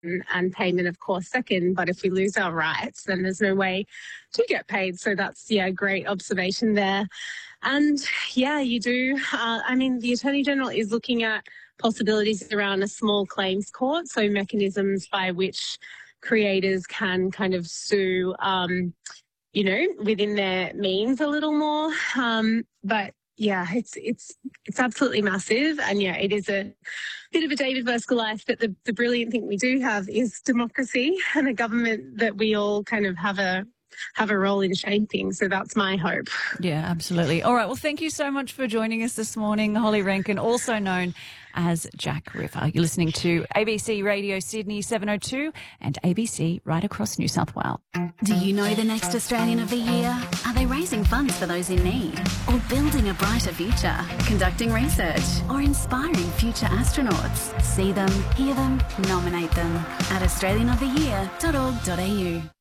and payment, of course, second. But if we lose our rights, then there's no way to get paid. So that's, great observation there. And, you do. The Attorney General is looking at possibilities around a small claims court, so mechanisms by which creators can kind of sue, within their means a little more. But it's absolutely massive. And it is a bit of a David versus Goliath, but the brilliant thing we do have is democracy and a government that we all kind of have a role in shaping. So that's my hope. Yeah, absolutely. All right. Well, thank you so much for joining us this morning, Holly Rankin, also known as Jack River. You're listening to ABC Radio Sydney 702 and ABC right across New South Wales. Do you know the next Australian of the Year? Are they raising funds for those in need? Or building a brighter future? Conducting research? Or inspiring future astronauts? See them, hear them, nominate them at australianoftheyear.org.au.